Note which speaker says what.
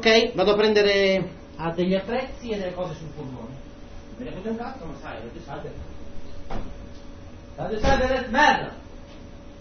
Speaker 1: Ok, vado a prendere...
Speaker 2: Ha degli attrezzi e delle cose sul furgone. Me ne fotte un cazzo, ma sai, avete salve. Avete salve, merda!